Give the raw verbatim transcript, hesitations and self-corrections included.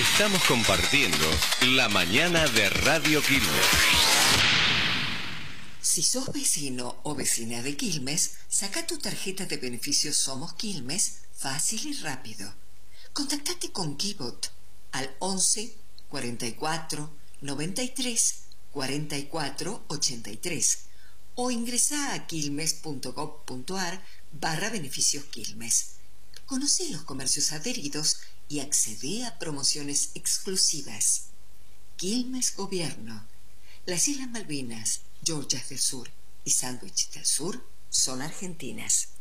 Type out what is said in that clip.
Estamos compartiendo la mañana de Radio Quilmes. Si sos vecino o vecina de Quilmes, saca tu tarjeta de beneficios Somos Quilmes fácil y rápido. Contactate con Kibot al once, cuarenta y cuatro, noventa y tres, cuarenta y cuatro, ochenta y tres o ingresa a quilmes.gov.ar barra beneficios Quilmes. Conoce los comercios adheridos y accede a promociones exclusivas. Quilmes Gobierno. Las Islas Malvinas, Georgias del Sur y Sandwich del Sur son argentinas.